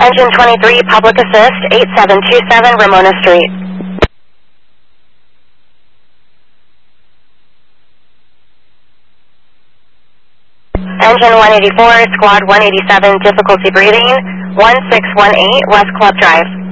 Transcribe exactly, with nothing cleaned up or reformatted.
Engine twenty-three, Public Assist, eight seven two seven Ramona Street. Engine one eighty-four, Squad one eighty-seven, difficulty breathing, one six one eight West Club Drive.